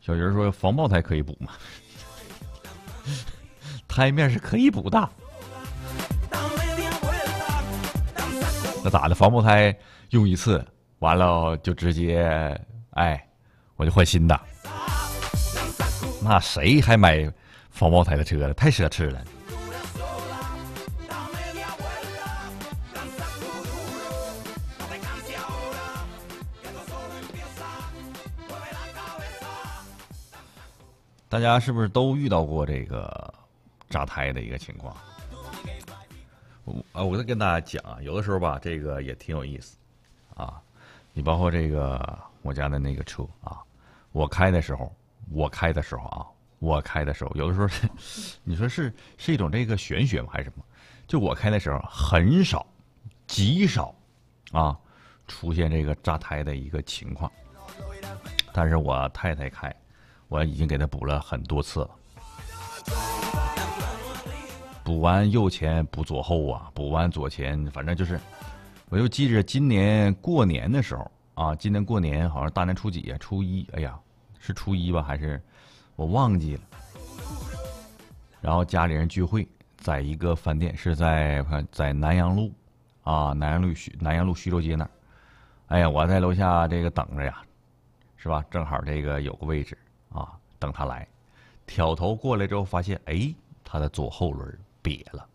小鱼说防爆胎可以补吗？胎面是可以补的。那咋的？防爆胎用一次，完了就直接，我就换新的。那谁还买防爆胎的车了？太奢侈了。大家是不是都遇到过这个扎胎的一个情况？我再跟大家讲啊，有的时候吧，这个也挺有意思啊。你包括这个我家的那个车啊，我开的时候，有的时候你说是一种这个玄学吗？还是什么？就我开的时候很少，极少啊，出现这个扎胎的一个情况。但是我太太开，我已经给她补了很多次了。补完右前补左后啊，补完左前，反正就是，我就记着今年过年的时候啊，今年过年好像大年初几啊，初一，哎呀，是初一吧，还是我忘记了。然后家里人聚会，在一个饭店，是在南阳路，啊，南阳路徐州街那儿。哎呀，我在楼下这个等着呀，是吧？正好这个有个位置啊，等他来。挑头过来之后，发现他的左后轮瘪了，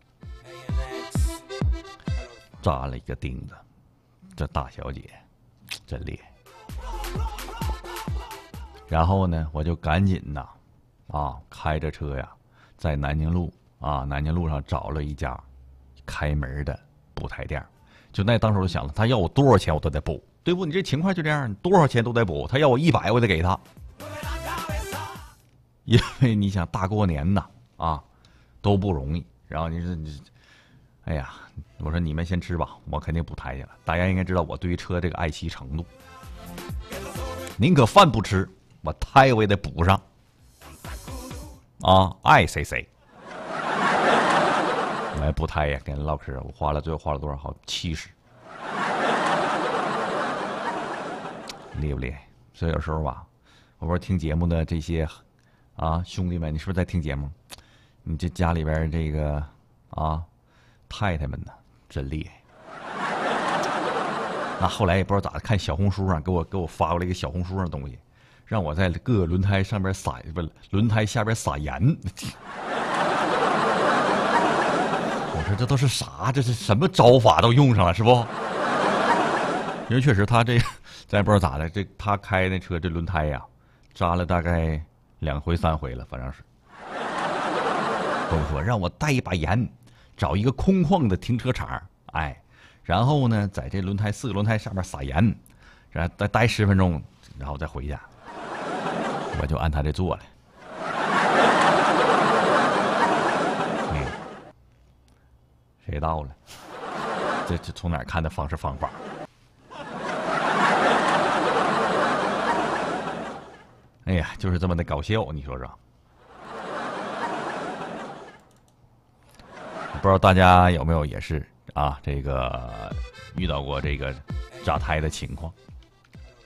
扎了一个钉子。这大小姐真厉害。然后呢，我就赶紧开着车呀，在南京路上找了一家开门的补胎店。就那当时我就想了，他要我多少钱我都得补，对不？你这情况就这样，多少钱都得补。他要我100，我得给他。因为你想大过年的都不容易。然后我说你们先吃吧，我肯定补胎去了。大家应该知道我对于车这个爱惜程度，宁可饭不吃，我胎我也得补上。爱谁谁。来补胎呀，跟人唠嗑，我最后花了多少？好70。厉不厉害？所以有时候吧，我不是听节目的这些兄弟们，你是不是在听节目？你这家里边这个太太们呢，真厉害。那后来也不知道咋的，看小红书上给我发过来一个小红书上的东西，让我在各个轮胎上边轮胎下边撒盐。我说这都是啥？这是什么招法都用上了是不？因为确实他这咱也不知道咋的，他开那车这轮胎呀，扎了大概2回3回了，反正是。跟我说让我带一把盐，找一个空旷的停车场，然后呢，在这4个轮胎上面撒盐，然后再待10分钟，然后再回家。我就按他这做了。谁到了？这从哪儿看的方式方法？哎呀，就是这么的搞笑，你说说。不知道大家有没有也是这个遇到过这个扎胎的情况？